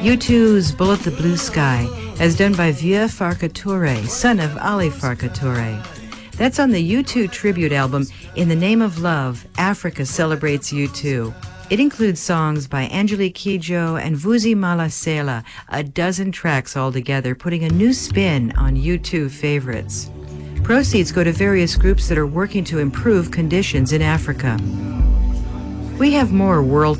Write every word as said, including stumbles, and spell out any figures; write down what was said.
U two's Bullet the Blue Sky, as done by Vieux Farka Touré, son of Ali Farka Touré. That's on the U two tribute album, In the Name of Love, Africa Celebrates U two. It includes songs by Angelique Kidjo and Vusi Malasela, a dozen tracks altogether, putting a new spin on U two favorites. Proceeds go to various groups that are working to improve conditions in Africa. We have more world